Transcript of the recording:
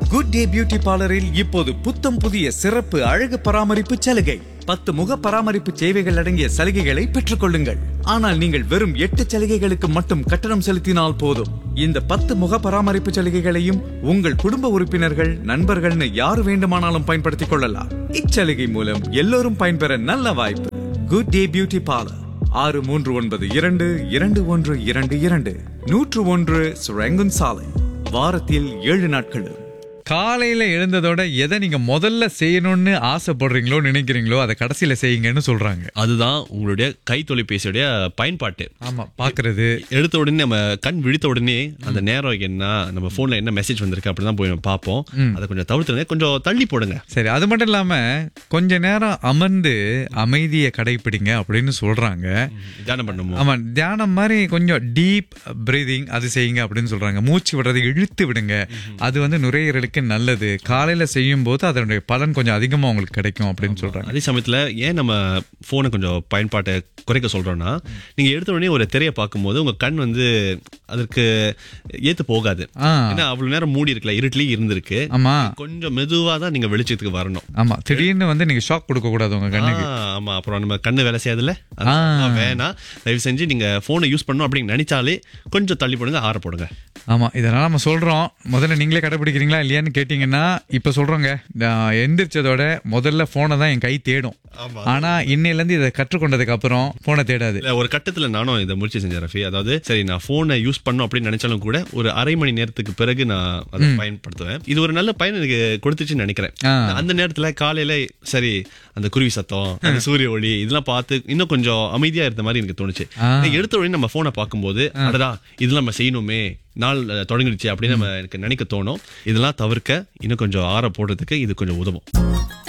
Good day beauty பார்லரில் இப்போது புத்தம் புதிய சிறப்பு அழகு பராமரிப்பு சலுகை. 10 முக பராமரிப்பு சேவைகள் அடங்கிய சலுகைகளை பெற்றுக் கொள்ளுங்கள். ஆனால் நீங்கள் வெறும் 8 சலுகைகளுக்கு மட்டும் கட்டணம் செலுத்தினால் போதும். இந்த 10 முக பராமரிப்பு சலுகைகளையும் உங்கள் குடும்ப உறுப்பினர்கள், நண்பர்கள்னு யார் வேண்டுமானாலும் பயன்படுத்திக் கொள்ளலாம். இச்சலுகை மூலம் எல்லோரும் பயன்பெற நல்ல வாய்ப்பு. குட் டே பியூட்டி பார்லர் 63922122 101 சுரங்கன் சாலை. வாரத்தில் 7 நாட்களும். காலையில எழுந்ததோட எதை நீங்க முதல்ல செய்யணும்னு ஆசைப்படுறீங்களோ நினைக்கிறீங்களோ அதை கடைசியில செய்யுங்கன்னு சொல்றாங்க. அதுதான் உங்களுடைய கை தொலைபேசியுடைய பயன்பாட்டு. ஆமா, பாக்குறது எடுத்த உடனே நம்ம கண் விழித்த உடனே அந்த நேரம் என்ன, நம்ம போன்ல என்ன மெசேஜ் வந்திருக்கு அப்படிதான் போய் நம்ம பார்ப்போம். அதை கொஞ்சம் தவிர்த்து கொஞ்சம் தள்ளி போடுங்க. சரி, அது மட்டும் இல்லாம கொஞ்ச நேரம் அமர்ந்து அமைதியை கடைபிடிங்க அப்படின்னு சொல்றாங்க. தியானம் பண்ணும். ஆமா, தியானம் மாதிரி கொஞ்சம் டீப் பிரீதிங் அது செய்யுங்க அப்படின்னு சொல்றாங்க. மூச்சு விடுறதை இழுத்து விடுங்க. அது வந்து நுரையீரலுக்கு நல்லது. காலையில செய்யும் போது அதனுடைய பலன் கொஞ்சம் அதிகமா உங்களுக்கு கிடைக்கும் அப்படின்னு சொல்றாங்க. அதே சமயத்துல ஏன் நம்ம போனை கொஞ்சம் பயன்பாட்டை குறைக்க சொல்றோம்னா, நீங்க எடுத்த உடனே ஒரு திரையை பார்க்கும்போது உங்க கண் வந்து அதற்கு ஏத்து போகாது. ஏன்னா அவ்வளவு நேரம் மூடி இருக்கல, இருட்டிலேயே இருந்திருக்கு. ஆமா, கொஞ்சம் மெதுவா தான் நீங்க வெளிச்சத்துக்கு வரணும். ஆமா, திடீர்னு வந்து நீங்க ஷாக் கொடுக்க கூடாது உங்க கண்ணுக்கு. ஆமா, அப்புறம் நம்ம கண்ணு வேலை செய்யாதுல்ல, வேணா. தயவு செஞ்சு நீங்க போனை யூஸ் பண்ணணும் அப்படின்னு நினைச்சாலே கொஞ்சம் தள்ளி போடுங்க, ஆற போடுங்க. ஆமா, இதனால நம்ம சொல்றோம். முதல்ல நீங்களே கடைபிடிக்கிறீங்களா இல்லையான்னு கேட்டீங்கன்னா இப்ப சொல்றோங்க, எந்திரிச்சதோட முதல்ல போனை தான் என் கை தேடும். ஆனா இன்னையில இருந்து இதை கற்றுக்கொண்டதுக்கு அப்புறம் போனை தேடாது. ஒரு கட்டத்துல நானும் இதை முயற்சி செஞ்சேன் ரஃபி. அதாவது சரி, நான் போனை யூஸ் பண்ணும் அப்படின்னு நினைச்சாலும் கூட ஒரு அரை மணி நேரத்துக்கு பிறகு நான் அதை பயன்படுத்துவேன். இது ஒரு நல்ல பயன் எனக்கு கொடுத்துச்சுன்னு நினைக்கிறேன். அந்த நேரத்துல காலையில சரி, அந்த குருவி சத்தம், அந்த சூரிய ஒளி இதெல்லாம் பார்த்து இன்னும் கொஞ்சம் அமைதியா இருந்த மாதிரி எனக்கு தோணுச்சு. எடுத்த உடனே நம்ம போனை பார்க்கும்போது அடடா இதெல்லாம் நம்ம செய்யணுமே, நாள் தொடங்கிடுச்சு அப்படின்னு நம்ம எனக்கு நினைக்க தோணும். இதெல்லாம் தவிர்க்க இன்னும் கொஞ்சம் ஆற போடுறதுக்கு இது கொஞ்சம் உதவும்.